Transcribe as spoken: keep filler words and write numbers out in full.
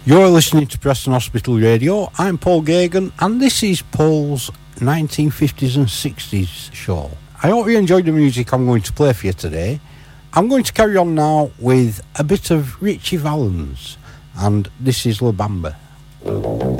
You're listening to Preston Hospital Radio. I'm Paul Gagan, and this is Paul's nineteen fifties and sixties show. I hope you enjoyed the music I'm going to play for you today. I'm going to carry on now with a bit of Ritchie Valens, and this is La Bamba.